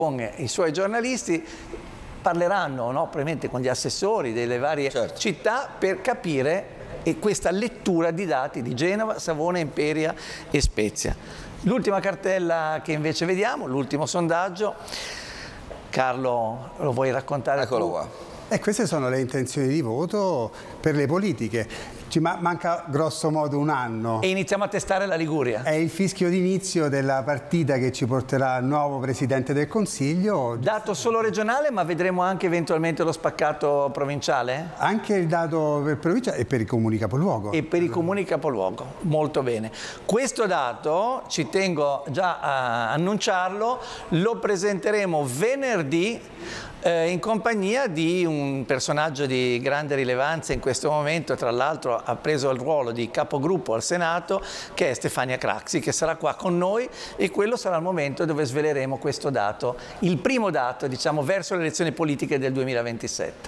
con i suoi giornalisti parleranno, no, probabilmente con gli assessori delle varie città per capire questa lettura di dati di Genova, Savona, Imperia e Spezia. L'ultima cartella che invece vediamo, l'ultimo sondaggio, Carlo, lo vuoi raccontare? Eccolo qua. Queste sono le intenzioni di voto per le politiche. Ci manca grosso modo un anno. E iniziamo a testare la Liguria. È il fischio d'inizio della partita che ci porterà al nuovo Presidente del Consiglio. Dato solo regionale, ma vedremo anche eventualmente lo spaccato provinciale? Anche il dato per provincia e per i comuni capoluogo. E per i comuni capoluogo, molto bene. Questo dato, ci tengo già a annunciarlo, lo presenteremo venerdì in compagnia di un personaggio di grande rilevanza in questo momento, tra l'altro ha preso il ruolo di capogruppo al Senato, che è Stefania Craxi, che sarà qua con noi, e quello sarà il momento dove sveleremo questo dato, il primo dato, diciamo, verso le elezioni politiche del 2027.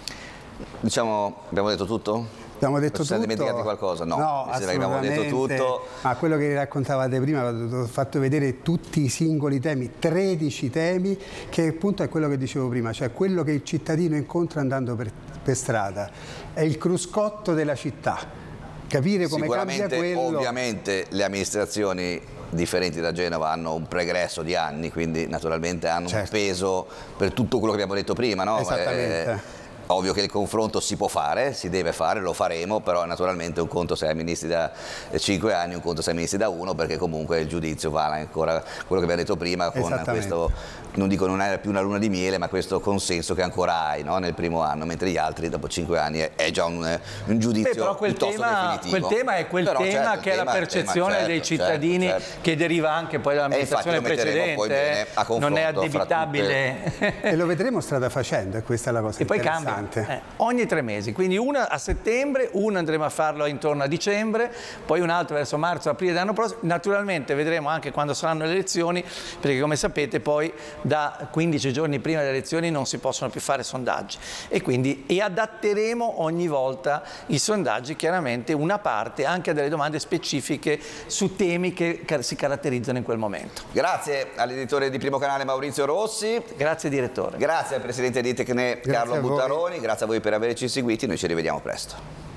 Diciamo, abbiamo detto tutto? Abbiamo detto tutto. Siamo dimenticati qualcosa? No, abbiamo detto tutto. Ma quello che raccontavate prima, ho fatto vedere tutti i singoli temi, 13 temi, che appunto è quello che dicevo prima, cioè quello che il cittadino incontra andando per strada, è il cruscotto della città, capire come cambia quello. Ovviamente le amministrazioni differenti da Genova hanno un pregresso di anni, quindi naturalmente hanno un peso per tutto quello che abbiamo detto prima, no? Esattamente. Ovvio che il confronto si può fare, si deve fare, lo faremo, però naturalmente un conto sei ministri da 5 anni, un conto sei ministri da 1, perché comunque il giudizio vale ancora quello che abbiamo detto prima, con questo, non dico non è più una luna di miele, ma questo consenso che ancora hai, no, nel primo anno, mentre gli altri dopo 5 anni è già un giudizio però piuttosto definitivo. Quel tema è quel tema che è la percezione dei cittadini, che deriva anche poi dall'amministrazione precedente, non è addebitabile. E lo vedremo strada facendo, e questa è la cosa interessante. Poi cambia. Ogni 3 mesi, quindi una a settembre, una andremo a farlo intorno a dicembre, poi un altro verso marzo, aprile dell'anno prossimo. Naturalmente vedremo anche quando saranno le elezioni, perché come sapete poi da 15 giorni prima delle elezioni non si possono più fare sondaggi, e adatteremo ogni volta i sondaggi, chiaramente una parte anche a delle domande specifiche su temi che si caratterizzano in quel momento. Grazie all'editore di Primo Canale Maurizio Rossi. Grazie direttore. Grazie al presidente di Tecne Carlo Buttaroni. Grazie a voi per averci seguiti, noi ci rivediamo presto.